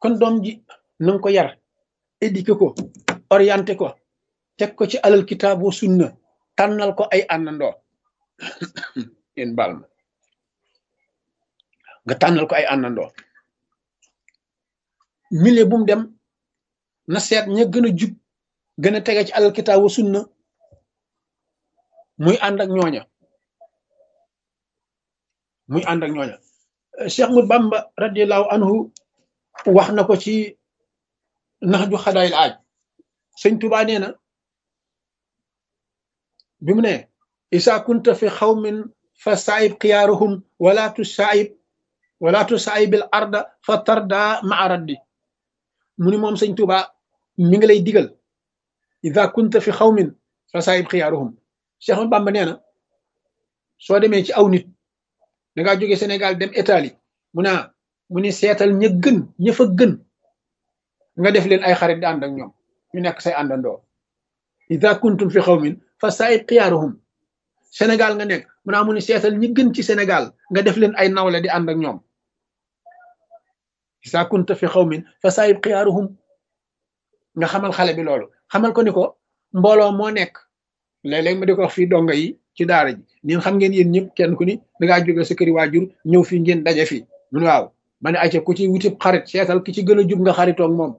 kon doom ji na nga ko yar éduqué ko orienté ko teg ko ci alal kitaab wa sunna tànnal ko ay àndandoo yéen baal ma nga tànnal ko ay àndandoo milieu bu mu dem na seet ña gën a jub gën a tege ci alal kitaab wa sunna muy ànd ak ñooña muy ànd ak ñooña Cheikh Ahmadou Bamba radiallahu anhu wax na ko ci nax ju xadaayil aaj sëñ Tuubaa nee na bi mu ne isa kunta fi xawmin fa saayib xiyaaruhum wala tu saayibil arda fa tarda maa raddi mu ni moom sëñ Tuubaa mi ngi lay digal isa kunta fi xawmin fa saayib xiyaaruhum Cheikh Ahmadou Bamba nee na soo demee ci aw nit da ngaa jóge Sénégal dem Italie mu ni seetal ña gën ña fa gën nga def leen ay xarit di ànd ak ñoom ñu nekk say àndandoo ida kuntum fi xawmin fa saayib xiyaaruhum Sénégal nga nekk mu ni seetal ñi gën ci Sénégal nga def leen ay nawle di ànd ak ñoom ida kunta fi xawmin fa saayib xiyaaruhum nga xamal xale bi loolu xamal ko ni ko mbooloo moo nekk léeg-léeg ma di ko wax fii donga yi ci daara ji ñun xam ngeen yéen ñëpp kenn ku ni dangaa jóge sa këri waajur ñëw fii ngeen daje fii mun waaw ma ne ayca ku ci wutib xarit seetal ki ci gën a jub nga xaritoog moom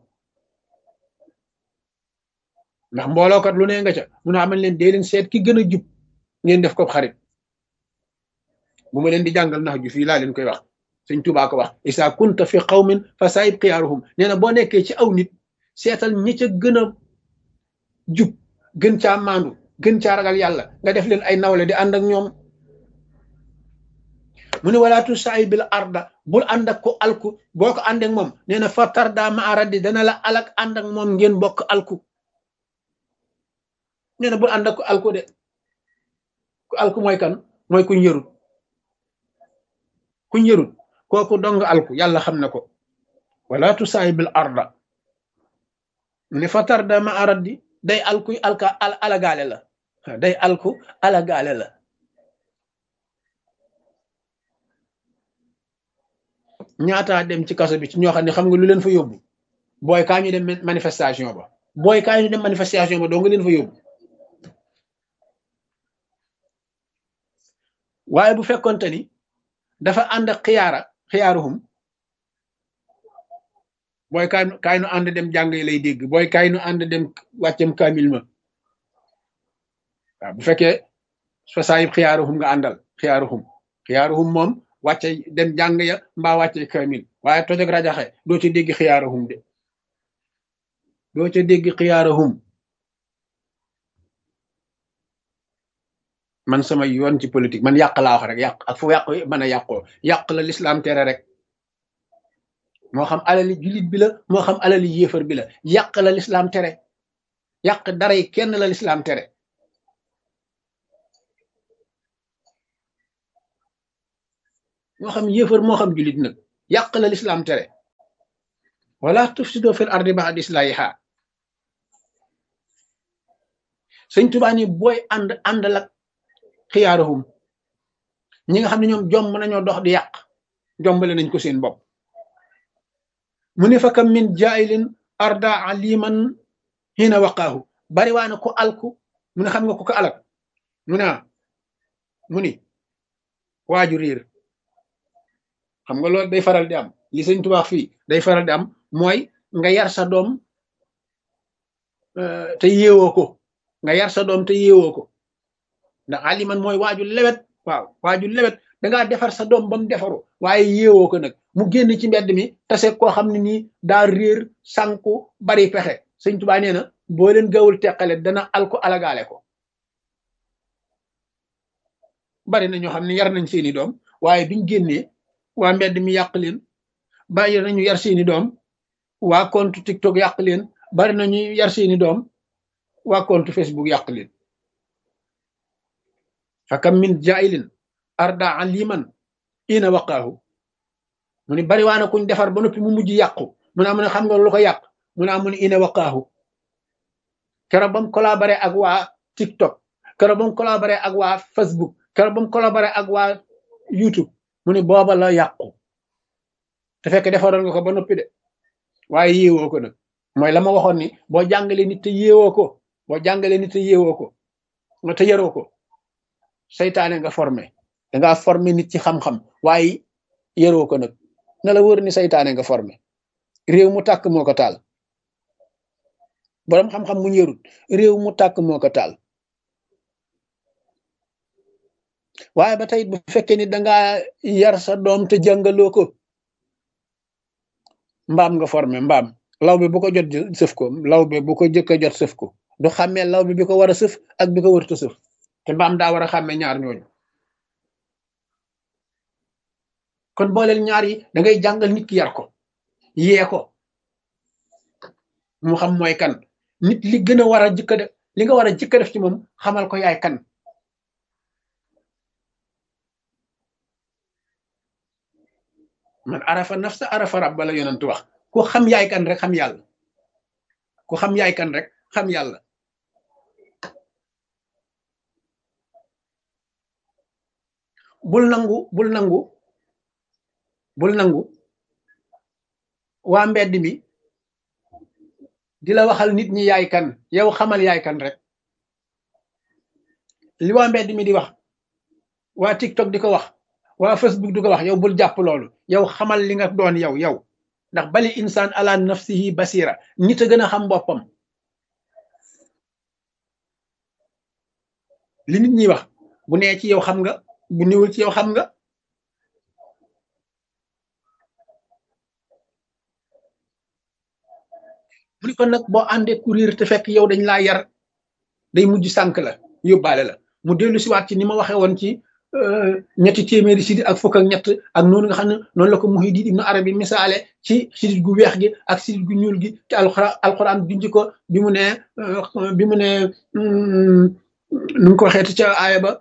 ndax mboolookat lu ne nga ca mun a amal leen dee leen seet ki gën a jub ngeen def ko xarit bu ma leen di jàngal nax ju fii laa leen koy wax sëñ Tuubaa ko wax isa kunta fi qawmin fa saayib xiyaaruhum nee na boo nekkee ci aw nit seetal ñi ca gën a jub gën caa maandu gën caa ragal yàlla nga def leen ay nawle di ànd ak ñoom mu ne walaatu saayibil arda bul ànd ak ko alku boo ko ànd ak moom nee na fa tarda maa raddi dana la alak ànd ak moom ngeen bokk alku nee na bul ànd ak ko alku de ku alku mooy kan mooy kuñ yërut kooku dong alku yàlla xam na ko walaatu saayibil arda mu ne fa tarda maa raddi day alku alagaale la day alku alagaale la ñaataa dem ci kaso bi ci ñoo xam ne xam nga lu leen fa yóbbu booy kaa ñu dem manifestation ba doo nga leen fa yóbbu waaye bu fekkonte ni dafa ànd ak xiyaaruhum booy kaay nu ànd dem jàng yi lay dégg booy kaay nu ànd dem wàccem kaamil ma waaw bu fekkee fa saayib xiyaaruhum nga àndal xiyaaruhum moom wàcce dem jàng ya mbaa wàcce kaamil waaye toj ak rajaxe doo ca dégg xiyaaruhum de doo ca dégg xiyaaruhum man sama yoon ci politique man yàq laa wax rek yàq ak fu yàq mën a yàqoo yàq la lislaam tere rek moo xam alali jullit bi la moo xam alali yéefar bi la yàq la lislaam tere yàq dara yi kenn la lislaam tere moo xam yéefar moo xam jullit nag yàq la lislaam tere wala tufsido fil ardi ba'da islahiha sëñ Tuubaa ni booy àndal ak xiyaaruhum ñi nga xam ne ñoom jomb nañoo dox di yàq jombale nañ ko seen bopp mu ne fa kam min jaayilin arda aliman hina waqaahu bari waa na ko alku mu ne xam nga ko ko alak mu ni waaju riir xam nga loolu day faral di am li sëñ Tuubaa fii day faral di am mooy nga yar sa doom te yeewoo ko ndax aliman mooy waaju lewet waaw waaju lewet dangaa defar sa doom ba mu defaru waaye yeewoo ko nag mu génn ci mbedd mi tase koo xam ne nii daa réer sànku bari pexe sëñ Tuubaa nee na boo leen gawul teqale dana alko alagaale ko bari na ñoo xam ne yar nañ seeni doom waaye biñ génnee waa mbedd mi yàq leen bari nañu yar seeni doom waa compte TikTok yàq leen bari nañu yar seeni doom waa compte Facebook yàq leen fakam min jailin arda aliman ina waqaahu mu ni bari waana kuñ defar ba noppi mu mujj yàqu mu ne xam nga lu ko yàq mu ne ina waqaahu keroog ba mu collaboré ak waa TikTok keroog ba mu collaboré ak waa Facebook keroog ba mu collaboré ak waa YouTube mu ne booba la yàqu te fekk defaroon nga ko ba noppi de waaye yéewoo ko nag mooy la ma waxoon ni boo jàngalee nit te yéewoo ko boo jàngalee nit te yéewoo ko nga te yaroo ko saytaane nga formé dangaa formé nit ci xam-xam waaye yaroo ko nag na la wër ni saytaane nga formé réew mu tàkk moo ko taal boroom xam-xam mu yarut réew mu tàkk moo ko taal waaye ba tey bu fekkee ni dangaa yar sa doom te jàngaloo ko mbaam nga formé mbaam law bi bu ko jot sëf ko law bi bu ko jëkk a jot sëf ko du xàmmee law bi ko war a sëf ak bi ko warta sëf te mbaam daa war a xàmmee ñaar ñooñu kon booleel ñaar yi da ngay jàngal nit ki yar ko yee ko mu xam mooy kan nit li gën a war a jëkk a def li nga war a jëkk a def ci moom xamal ko yaay kan man arafa nafsa arafa rabba la yonent wax ku xam yaay kan rek xam yàlla ku xam yaay kan rek xam yàlla bul nangu waa mbedd mi di la waxal nit ñi yaay kan yow xamal yaay kan rek li waa mbedd mi di wax waa TikTok di ko wax waa Facebook di ko wax yow bul jàpp loolu yow xamal li nga doon yow ndax bali insaan ala nafsihi basira nit a gën a xam boppam li nit ñi wax bu nee ci yow xam nga bu niwul ci yow xam nga mu ni kon nag boo àndee courir te fekk yow dañ laa yar day mujj sànk la yóbbaale la mu dellu siwaat ci ni ma waxee woon ci ñetti téeméeri sidit ak fukk ak ñett ak noonu nga xam ne noonu la ko Muhyiddin Ibn Arabi misaale ci sidit gu weex gi ak sidit gu ñuul gi te alxuraan junj ko bi mu ne nu ko waxeeti ca aaya ba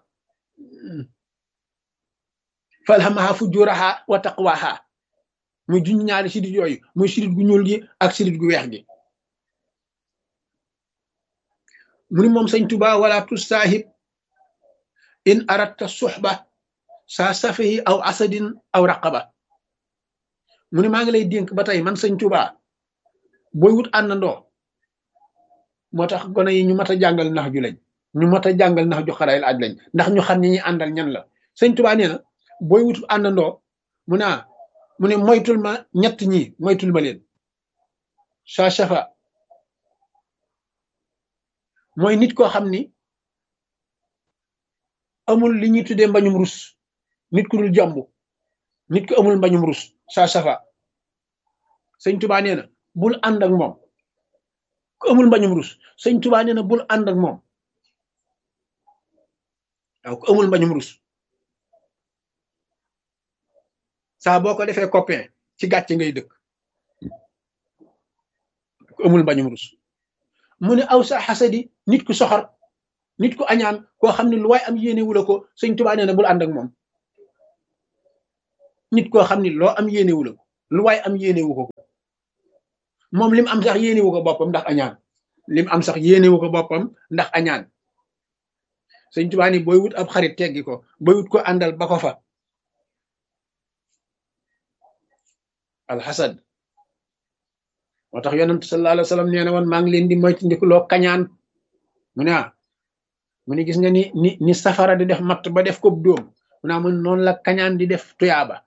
falhamaha fujuraha wa taqwaha muy junj ñaari sidit yooyu muy sidit gu ñuul gi ak sidit gu weex gi mu ni moom sëñ Tuba wala tusaahib in aratta suxba saa safihi aw asadin aw raqaba mu ni maa ngi lay dénk ba tey man sëñ Tuba booy wut àndandoo moo tax gone yi ñu mat a jàngal nax ju lañ ñu mat a jàngal nax ju xarayil aj lañ ndax ñu xam ñi ñuy àndal ñan la sëñ Tuba nee na booy wut àndandoo mu ne moytul ma ñett ñi moytul ma leen saa safa mooy nit koo xam ni amul li ñuy tuddee mbañum rus nit ku dul jomb nit ku amul mbañum rus saa safa sëñ Tuba nee na bul ànd ak moom ku amul mbañum rus sëñ Tuba nee na bul ànd ak moom waaw ku amul mbañum rus saa boo ko defee copain ci gàcce ngay dëkk ku amul mbañum rus mu ne aw sa xasadi nit ku soxor nit ku añaan koo xam ne lu waay am yéene wula ko sëñ Tuba nee na bul ànd ak moom nit koo xam ne loo am yéene wula ko lu waay am yéene wu ko moom lim am sax yéene wu ko boppam ndax añaan lim am sax yéene wu ko boppam ndax añaan sëñ Tuba ni booy wut ab xarit teggi ko booy wut ko àndal ba ko fa alxasad moo tax yonent sallallahu alayhi wa sallam nee na woon maa ngi leen di moytandiku loo kañaan mu ne gis nga ni safara di def matt ba def ko dóom mu ne noonu la kañaan di def tuyaaba